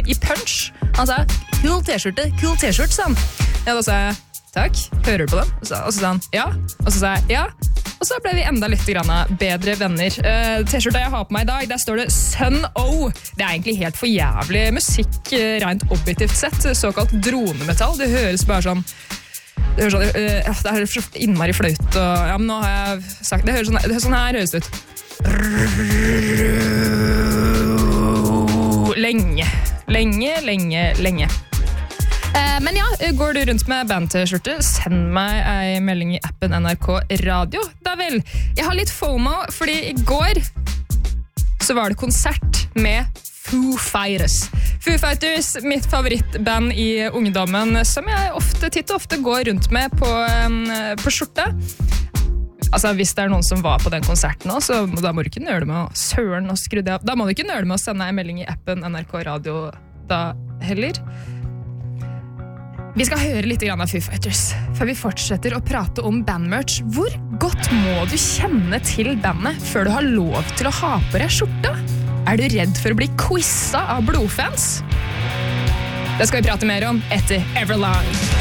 i Punch. Han sa, cool t-skjorte, sa han. Ja, da sa jeg, takk, hører du på den? Og så sa han, ja. Og så sa jeg, ja. Og så ble vi enda litt bedre venner. T-skjorta jeg har på meg i dag, der står det Sun O. Det egentlig helt for jævlig musikk, rent objektivt sett. Såkalt dronemetall. Det høres bare sånn... Det er så innmari flaut. Og, ja, men nå har jeg sagt... Det høres sånn her høres ut. Lenge. Men ja, går du rundt med band-t-skjorte, send meg en melding i appen NRK Radio. Da vel, jeg har litt FOMO, fordi i går så var det konsert med Foo Fighters. Foo Fighters, mitt favorittband i ungdommen, som jeg titt og ofte går rundt med på skjorte. Altså, hvis det er noen som var på den konserten også, så da må du ikke nøle med å søren og skru det opp. Da må du ikke nøle med å sende en melding i appen NRK Radio da heller. Vi skal høre litt av Foo Fighters, før vi fortsetter å prate om bandmerch. Hvor godt må du kjenne til bandet før du har lov til å ha på deg skjorta? Er du redd for å bli quizza av blodfans? Det skal vi prate mer om etter Everlong.